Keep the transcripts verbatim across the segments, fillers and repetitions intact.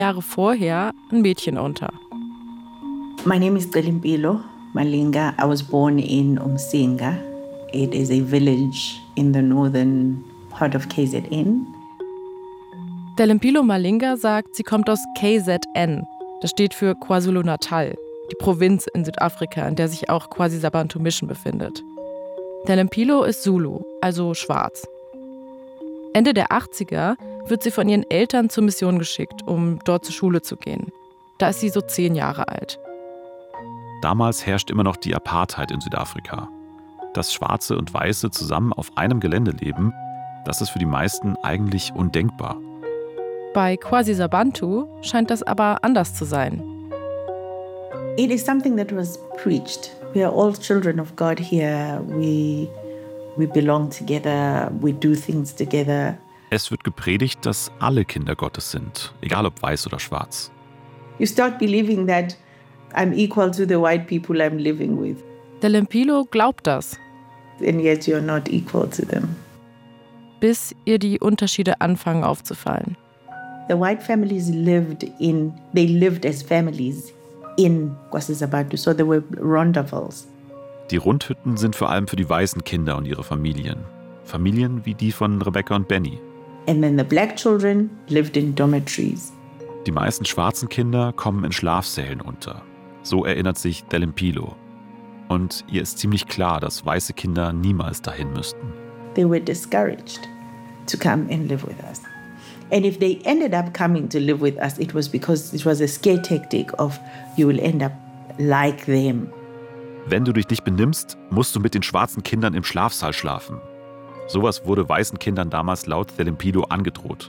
Jahre vorher ein Mädchen unter. My name is Telimpilo Malinga. I was born in Umsinga. It is a village in the northern part of K Z N. Telimpilo Malinga sagt, sie kommt aus K Z N. Das steht für KwaZulu-Natal, die Provinz in Südafrika, in der sich auch KwaZulu-Bantu Mission befindet. Telimpilo ist Zulu, also schwarz. Ende der achtziger wird sie von ihren Eltern zur Mission geschickt, um dort zur Schule zu gehen. Da ist sie so zehn Jahre alt. Damals herrscht immer noch die Apartheid in Südafrika. Dass Schwarze und Weiße zusammen auf einem Gelände leben, das ist für die meisten eigentlich undenkbar. Bei KwaZulu-Bantu scheint das aber anders zu sein. It is something that was preached. We are all children of God here. We, we belong together. We do things together. Es wird gepredigt, dass alle Kinder Gottes sind, egal ob weiß oder schwarz. You start believing that I'm equal to the white people I'm living with. Telimpilo glaubt das. And yet you're not equal to them. Bis ihr die Unterschiede anfangen aufzufallen. The white families lived in, they lived as families in KwaZulu-Bantu, so they were rondavels. Die Rundhütten sind vor allem für die weißen Kinder und ihre Familien. Familien wie die von Rebecca und Benny. And then the black children lived in dormitories. Die meisten schwarzen Kinder kommen in Schlafsälen unter. So erinnert sich Telimpilo. Und ihr ist ziemlich klar, dass weiße Kinder niemals dahin müssten. They were discouraged to come and live with us. And if they ended up coming to live with us, it was because it was a scare tactic of you will end up like them. Wenn du dich nicht benimmst, musst du mit den schwarzen Kindern im Schlafsaal schlafen. Sowas wurde weißen Kindern damals laut Telimpilo angedroht.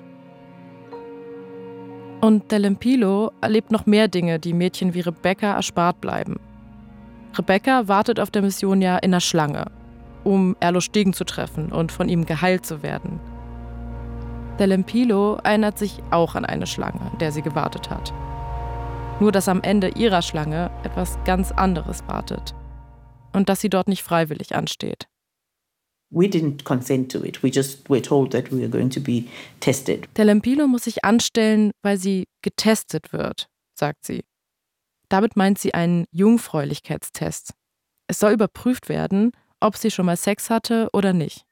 Und Telimpilo erlebt noch mehr Dinge, die Mädchen wie Rebecca erspart bleiben. Rebecca wartet auf der Mission ja in der Schlange, um Erlo Stegen zu treffen und von ihm geheilt zu werden. Telimpilo erinnert sich auch an eine Schlange, in der sie gewartet hat. Nur, dass am Ende ihrer Schlange etwas ganz anderes wartet. Und dass sie dort nicht freiwillig ansteht. We didn't consent to it. We just were told that we were going to be tested. Telimpilo muss sich anstellen, weil sie getestet wird, sagt sie. Damit meint sie einen Jungfräulichkeitstest. Es soll überprüft werden, ob sie schon mal Sex hatte oder nicht.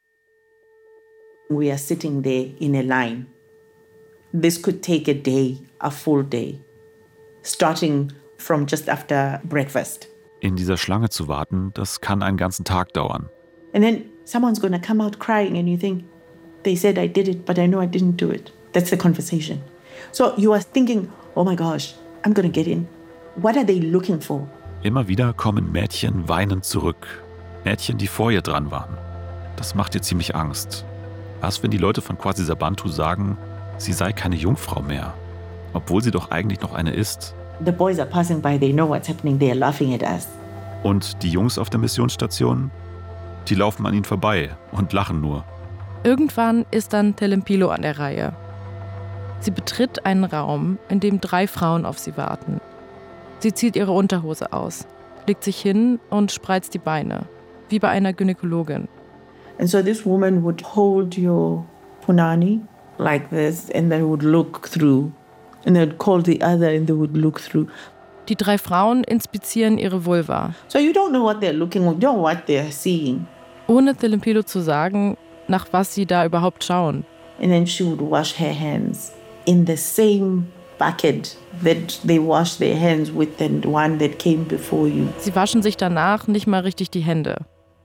We are sitting there in a line. This could take a day, a full day, starting from just after breakfast. In dieser Schlange zu warten, das kann einen ganzen Tag dauern. And then someone's going to come out crying and you think, they said I did it, but I know I didn't do it. That's the conversation. So you are thinking, oh my gosh, I'm going to get in. What are they looking for? Immer wieder kommen Mädchen weinend zurück. Mädchen, die vor ihr dran waren. Das macht ihr ziemlich Angst. Was, wenn die Leute von KwaZulu-Bantu sagen, sie sei keine Jungfrau mehr, obwohl sie doch eigentlich noch eine ist? The boys are passing by, they know what's happening, they are laughing at us. Und die Jungs auf der Missionsstation, die laufen an ihnen vorbei und lachen nur. Irgendwann ist dann Telimpilo an der Reihe. Sie betritt einen Raum, in dem drei Frauen auf sie warten. Sie zieht ihre Unterhose aus, legt sich hin und spreizt die Beine, wie bei einer Gynäkologin. And so this woman would hold your punani like this and then would look through. And then call the other and they would look through. Die drei Frauen inspizieren ihre Vulva. So you don't know what they're looking, you don't know what they're seeing. Ohne Telimpilo zu sagen, nach was sie da überhaupt schauen. And then she would wash her hands in the same bucket that they wash their hands with the one that came before you. Sie waschen sich danach nicht mal richtig die Hände.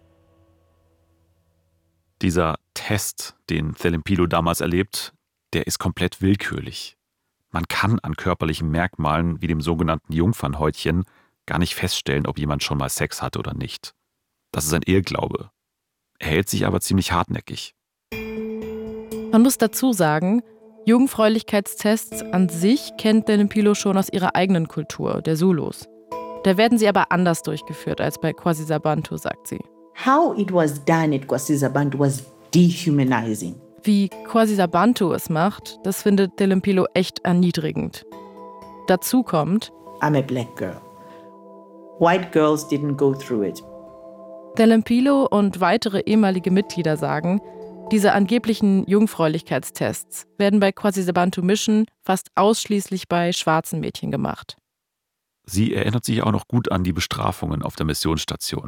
Dieser Test, den Telimpilo damals erlebt, der ist komplett willkürlich. Man kann an körperlichen Merkmalen wie dem sogenannten Jungfernhäutchen gar nicht feststellen, ob jemand schon mal Sex hatte oder nicht. Das ist ein Irrglaube. Er hält sich aber ziemlich hartnäckig. Man muss dazu sagen, Jungfräulichkeitstests an sich kennt Telimpilo schon aus ihrer eigenen Kultur, der Zulus. Da werden sie aber anders durchgeführt als bei KwaZulu-Bantu, sagt sie. How it was done at KwaZulu-Bantu was dehumanizing. Wie KwaZulu-Bantu es macht, das findet Telimpilo echt erniedrigend. Dazu kommt, I'm a black girl. White girls didn't go through it. Telimpilo und weitere ehemalige Mitglieder sagen, Diese angeblichen Jungfräulichkeitstests werden bei Kwasisabantu Mission fast ausschließlich bei schwarzen Mädchen gemacht. Sie erinnert sich auch noch gut an die Bestrafungen auf der Missionsstation.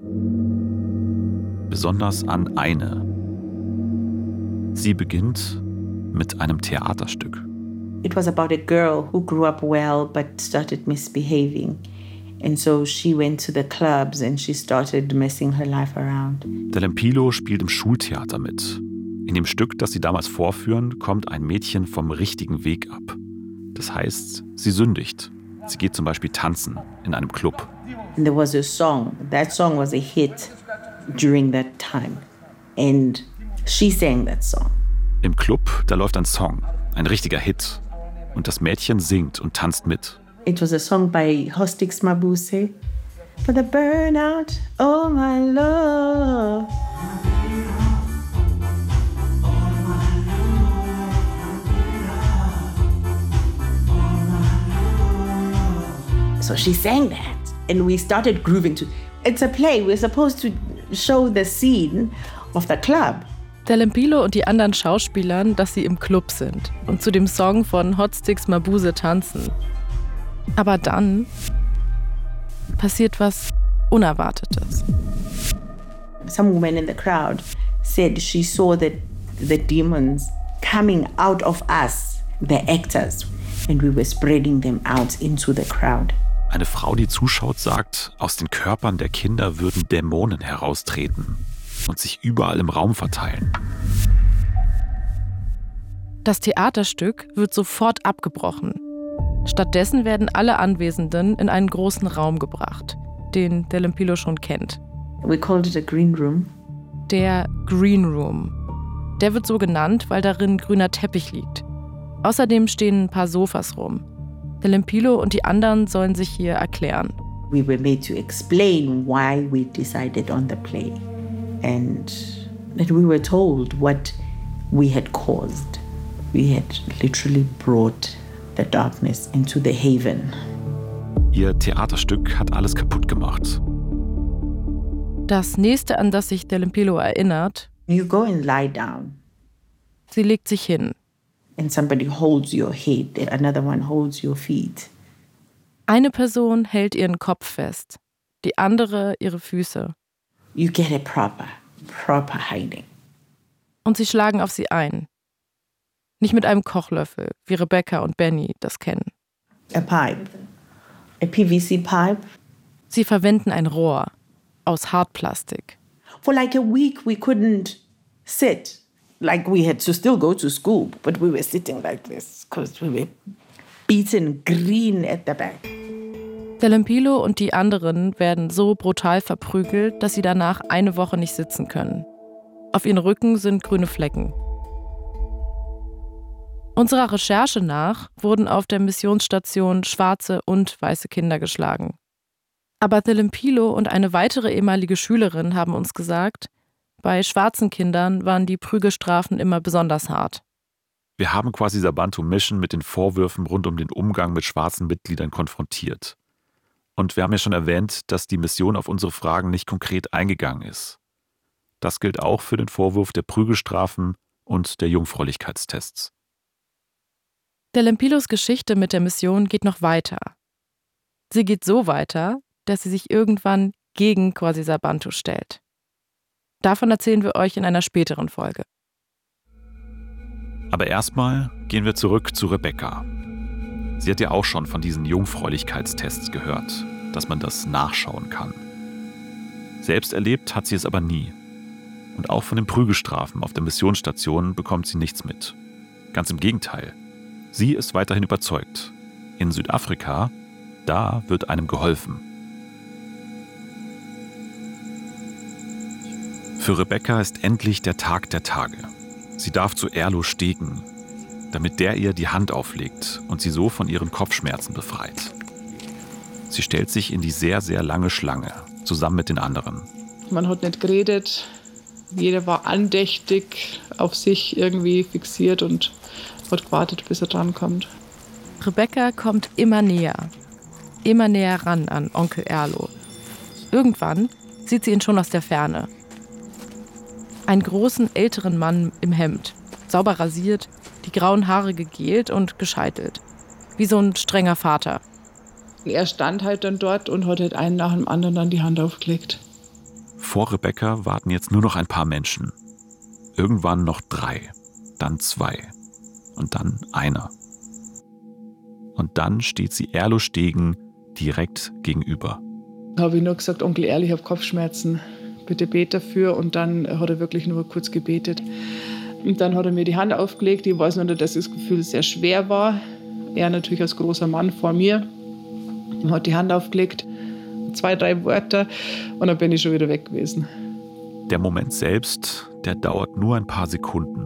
Besonders an eine. Sie beginnt mit einem Theaterstück. It was about a girl who grew up well but started misbehaving. And so she went to the clubs and she started messing her life around. Delempilo spielt im Schultheater mit. In dem Stück, das sie damals vorführen, kommt ein Mädchen vom richtigen Weg ab. Das heißt, sie sündigt. Sie geht zum Beispiel tanzen in einem Club. And there was a song. That song was a hit during that time. And she sang that song. Im Club, da läuft ein Song, ein richtiger Hit. Und das Mädchen singt und tanzt mit. It was a song by Hostix Mabuse. For the burnout, oh my love. So she sang that, and we started grooving to. It's a play. We're supposed to show the scene of the club. Delempilo und die anderen Schauspielern, dass sie im Club sind und zu dem Song von Hostix Mabuse tanzen. Aber dann passiert was Unerwartetes. Some woman in the crowd said she saw the, the demons coming out of us, the actors, and we were spreading them out into the crowd. Eine Frau, die zuschaut, sagt, aus den Körpern der Kinder würden Dämonen heraustreten und sich überall im Raum verteilen. Das Theaterstück wird sofort abgebrochen. Stattdessen werden alle Anwesenden in einen großen Raum gebracht, den Delempilo schon kennt. We called it a green room. Der Green Room. Der wird so genannt, weil darin grüner Teppich liegt. Außerdem stehen ein paar Sofas rum. Delempilo und die anderen sollen sich hier erklären. We were made to explain why we decided on the play. And that we were told what we had caused. We had literally brought the darkness into the haven. Ihr Theaterstück hat alles kaputt gemacht. Das nächste, an das sich Delempilo erinnert, You go and lie down. Sie legt sich hin. And somebody holds your head, and another one holds your feet. Eine Person hält ihren Kopf fest, die andere ihre Füße. You get a proper, proper hiding. Und sie schlagen auf sie ein. Nicht mit einem Kochlöffel, wie Rebecca und Benny das kennen. A pipe, a P V C pipe. Sie verwenden ein Rohr aus Hartplastik. For like a week we couldn't sit. Like we had to still go to school, but we were sitting like this because we were beaten green at the back. Delempilo und die anderen werden so brutal verprügelt, dass sie danach eine Woche nicht sitzen können. Auf ihren Rücken sind grüne Flecken. Unserer Recherche nach wurden auf der Missionsstation schwarze und weiße Kinder geschlagen. Aber Delempilo und eine weitere ehemalige Schülerin haben uns gesagt, bei schwarzen Kindern waren die Prügelstrafen immer besonders hart. Wir haben Kwasisabantu Mission mit den Vorwürfen rund um den Umgang mit schwarzen Mitgliedern konfrontiert. Und wir haben ja schon erwähnt, dass die Mission auf unsere Fragen nicht konkret eingegangen ist. Das gilt auch für den Vorwurf der Prügelstrafen und der Jungfräulichkeitstests. Delempilos Geschichte mit der Mission geht noch weiter. Sie geht so weiter, dass sie sich irgendwann gegen Kwasisabantu stellt. Davon erzählen wir euch in einer späteren Folge. Aber erstmal gehen wir zurück zu Rebecca. Sie hat ja auch schon von diesen Jungfräulichkeitstests gehört, dass man das nachschauen kann. Selbst erlebt hat sie es aber nie. Und auch von den Prügelstrafen auf der Missionsstation bekommt sie nichts mit. Ganz im Gegenteil. Sie ist weiterhin überzeugt. In Südafrika, da wird einem geholfen. Für Rebecca ist endlich der Tag der Tage. Sie darf zu Erlo Stegen, damit der ihr die Hand auflegt und sie so von ihren Kopfschmerzen befreit. Sie stellt sich in die sehr, sehr lange Schlange, zusammen mit den anderen. Man hat nicht geredet, jeder war andächtig auf sich irgendwie fixiert und hat gewartet, bis er drankommt. Rebecca kommt immer näher, immer näher ran an Onkel Erlo. Irgendwann sieht sie ihn schon aus der Ferne. Einen großen, älteren Mann im Hemd, sauber rasiert, die grauen Haare gegelt und gescheitelt. Wie so ein strenger Vater. Er stand halt dann dort und hat halt einen nach dem anderen dann die Hand aufgelegt. Vor Rebecca warten jetzt nur noch ein paar Menschen. Irgendwann noch drei, dann zwei und dann einer. Und dann steht sie Erlo Stegen direkt gegenüber. Da habe ich nur gesagt, Onkel Erl, ich habe Kopfschmerzen, bitte bete dafür. Und dann hat er wirklich nur kurz gebetet. Und dann hat er mir die Hand aufgelegt. Ich weiß nur, dass das Gefühl sehr schwer war. Er natürlich als großer Mann vor mir. Hat die Hand aufgelegt, zwei, drei Wörter und dann bin ich schon wieder weg gewesen. Der Moment selbst, der dauert nur ein paar Sekunden.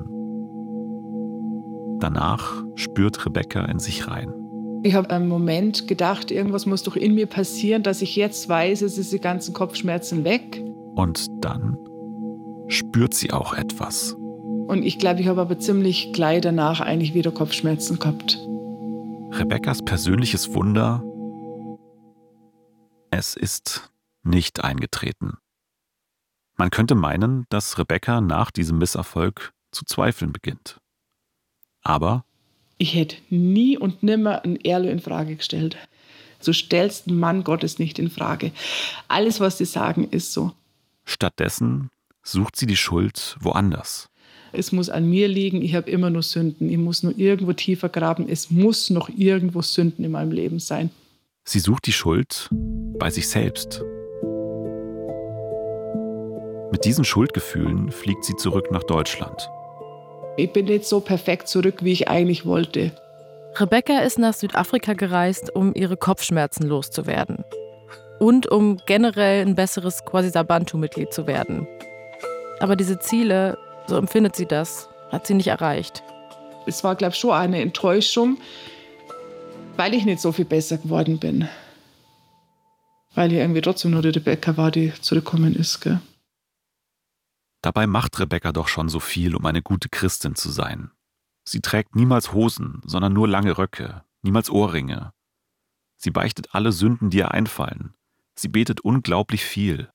Danach spürt Rebecca in sich rein. Ich habe einen Moment gedacht, irgendwas muss doch in mir passieren, dass ich jetzt weiß, es ist die ganzen Kopfschmerzen weg. Und dann spürt sie auch etwas. Und ich glaube, ich habe aber ziemlich gleich danach eigentlich wieder Kopfschmerzen gehabt. Rebeccas persönliches Wunder: Es ist nicht eingetreten. Man könnte meinen, dass Rebecca nach diesem Misserfolg zu zweifeln beginnt. Aber ich hätte nie und nimmer ein Erlo in Frage gestellt. Du stellst einen Mann Gottes nicht in Frage. Alles, was sie sagen, ist so. Stattdessen sucht sie die Schuld woanders. Es muss an mir liegen, ich habe immer nur Sünden. Ich muss nur irgendwo tiefer graben. Es muss noch irgendwo Sünden in meinem Leben sein. Sie sucht die Schuld bei sich selbst. Mit diesen Schuldgefühlen fliegt sie zurück nach Deutschland. Ich bin nicht so perfekt zurück, wie ich eigentlich wollte. Rebecca ist nach Südafrika gereist, um ihre Kopfschmerzen loszuwerden. Und um generell ein besseres Kwasisabantu-Mitglied zu werden. Aber diese Ziele, so empfindet sie das, hat sie nicht erreicht. Es war, glaube ich, schon eine Enttäuschung, weil ich nicht so viel besser geworden bin. Weil ich irgendwie trotzdem nur die Rebecca war, die zurückgekommen ist. Gell? Dabei macht Rebecca doch schon so viel, um eine gute Christin zu sein. Sie trägt niemals Hosen, sondern nur lange Röcke, niemals Ohrringe. Sie beichtet alle Sünden, die ihr einfallen. Sie betet unglaublich viel.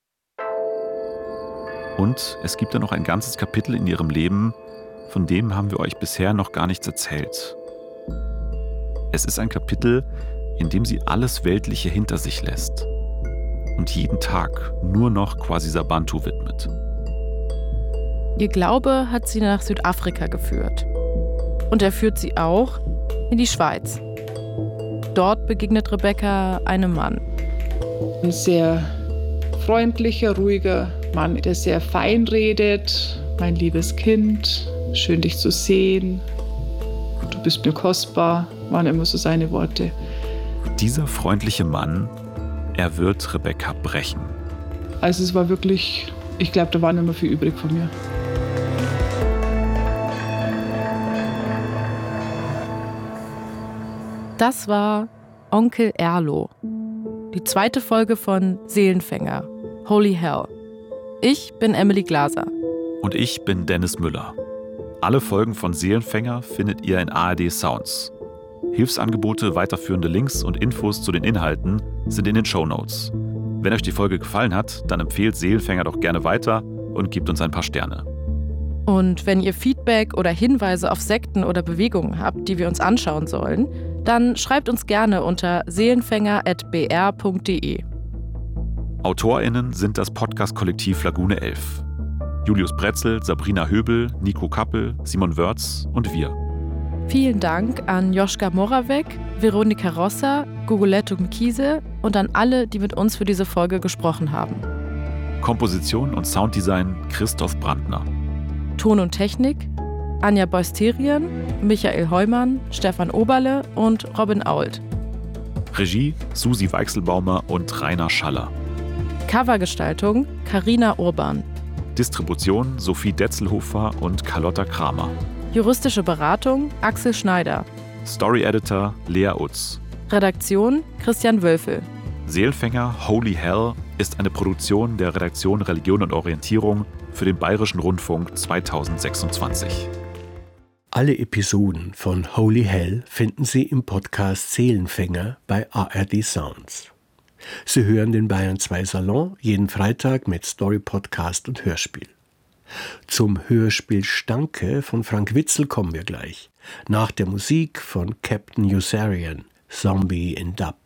Und es gibt da noch ein ganzes Kapitel in ihrem Leben, von dem haben wir euch bisher noch gar nichts erzählt. Es ist ein Kapitel, in dem sie alles Weltliche hinter sich lässt und jeden Tag nur noch Kwasisabantu widmet. Ihr Glaube hat sie nach Südafrika geführt. Und er führt sie auch in die Schweiz. Dort begegnet Rebecca einem Mann. Ein sehr freundlicher, ruhiger Mann, der sehr fein redet. Mein liebes Kind, schön dich zu sehen. Du bist mir kostbar, waren immer so seine Worte. Dieser freundliche Mann, er wird Rebecca brechen. Also es war wirklich, ich glaube, da war nicht mehr viel übrig von mir. Das war Onkel Erlo. Die zweite Folge von Seelenfänger, Holy Hell. Ich bin Emily Glaser. Und ich bin Dennis Müller. Alle Folgen von Seelenfänger findet ihr in A R D Sounds. Hilfsangebote, weiterführende Links und Infos zu den Inhalten sind in den Shownotes. Wenn euch die Folge gefallen hat, dann empfehlt Seelenfänger doch gerne weiter und gebt uns ein paar Sterne. Und wenn ihr Feedback oder Hinweise auf Sekten oder Bewegungen habt, die wir uns anschauen sollen, dann schreibt uns gerne unter seelenfänger at b r punkt d e. AutorInnen sind das Podcast-Kollektiv Lagune elf. Julius Bretzel, Sabrina Höbel, Nico Kappel, Simon Wörz und wir. Vielen Dank an Joschka Moravec, Veronika Rossa, Guguletto Mkiese und an alle, die mit uns für diese Folge gesprochen haben. Komposition und Sounddesign Christoph Brandner. Ton und Technik Anja Beusterian, Michael Heumann, Stefan Oberle und Robin Ault. Regie Susi Weichselbaumer und Rainer Schaller. Covergestaltung Carina Urban. Distribution Sophie Detzelhofer und Carlotta Kramer. Juristische Beratung Axel Schneider. Story Editor Lea Utz. Redaktion Christian Wölfel. Seelfänger Holy Hell ist eine Produktion der Redaktion Religion und Orientierung für den Bayerischen Rundfunk zweitausendsechsundzwanzig. Alle Episoden von Holy Hell finden Sie im Podcast Seelenfänger bei A R D Sounds. Sie hören den Bayern zwei Salon jeden Freitag mit Story, Podcast und Hörspiel. Zum Hörspiel Stanke von Frank Witzel kommen wir gleich. Nach der Musik von Captain Yossarian, Zombie in Dub.